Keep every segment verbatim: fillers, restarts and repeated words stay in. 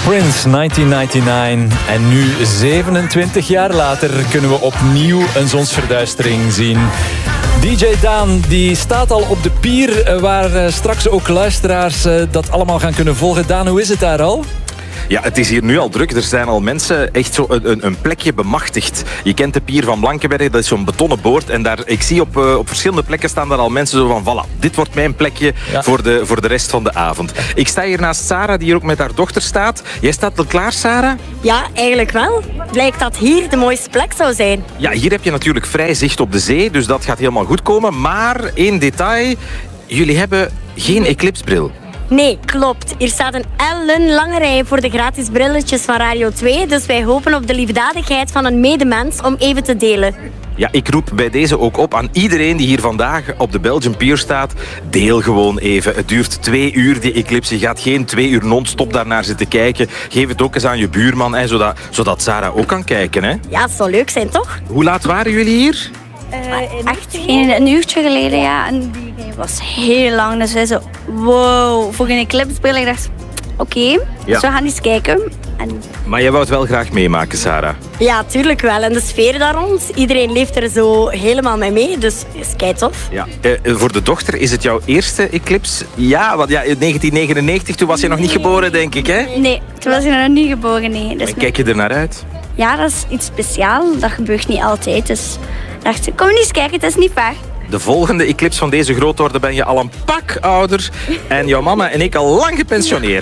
Prince, negentien negenennegentig. En nu, zevenentwintig jaar later, kunnen we opnieuw een zonsverduistering zien. D J Daan die staat al op de pier, waar straks ook luisteraars dat allemaal gaan kunnen volgen. Daan, hoe is het daar al? Ja, het is hier nu al druk. Er zijn al mensen echt zo een, een plekje bemachtigd. Je kent de pier van Blankenberg, dat is zo'n betonnen boord. En daar, ik zie op, uh, op verschillende plekken staan daar al mensen zo van, voilà, dit wordt mijn plekje ja. voor, de, voor de rest van de avond. Ik sta hier naast Sarah, die hier ook met haar dochter staat. Jij staat al klaar, Sarah? Ja, eigenlijk wel. Blijkt dat hier de mooiste plek zou zijn. Ja, hier heb je natuurlijk vrij zicht op de zee, dus dat gaat helemaal goed komen. Maar één detail, jullie hebben geen eclipsebril. Nee, klopt. Hier staat een ellenlange rij voor de gratis brilletjes van Radio twee. Dus wij hopen op de liefdadigheid van een medemens om even te delen. Ja, ik roep bij deze ook op aan iedereen die hier vandaag op de Belgian Pier staat. Deel gewoon even. Het duurt twee uur, die eclipse. Je gaat geen twee uur non-stop daarnaar zitten kijken. Geef het ook eens aan je buurman, hè, zodat, zodat Sarah ook kan kijken. Hè. Ja, het zou leuk zijn, toch? Hoe laat waren jullie hier? Uh, Echt geen, een uurtje geleden, ja. En die was heel lang. Dus wij zo, wow, voor een eclipsebril. Ik dacht, oké, okay, ja. dus we gaan eens kijken. En... Maar jij wou het wel graag meemaken, Sarah? Ja, tuurlijk wel. En de sfeer daar rond, iedereen leeft er zo helemaal mee mee. Dus is kei tof. Ja. Uh, voor de dochter, is het jouw eerste eclipse? Ja, want ja, in negentien negenennegentig, toen was je nog niet geboren, denk ik, hè? Nee, toen was je nog niet geboren, nee. Dus en kijk je er naar uit? Ja, dat is iets speciaals. Dat gebeurt niet altijd, dus... dacht ik, kom eens kijken, het is niet ver. De volgende eclipse van deze grootorde ben je al een pak ouder. En jouw mama en ik al lang gepensioneerd.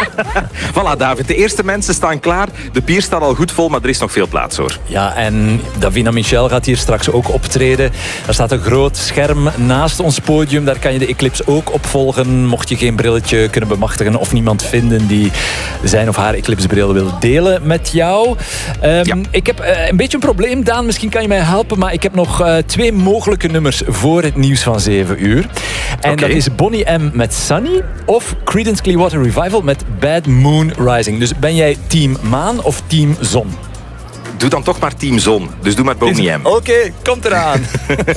Voilà, David. De eerste mensen staan klaar. De pier staat al goed vol, maar er is nog veel plaats, hoor. Ja, en Davina Michel gaat hier straks ook optreden. Er staat een groot scherm naast ons podium. Daar kan je de eclipse ook op volgen. Mocht je geen brilletje kunnen bemachtigen of niemand vinden die zijn of haar eclipsebril wil delen met jou. Um, ja. Ik heb uh, een beetje een probleem, Daan. Misschien kan je mij helpen, maar ik heb nog uh, twee mogelijke nummers voor het nieuws van zeven uur. En okay. dat is Bonnie M met Sunny of Creedence Clearwater Revival met Bad Moon Rising. Dus ben jij team maan of team zon? Doe dan toch maar team zon. Dus doe maar Bonnie M. Oké, okay, komt eraan.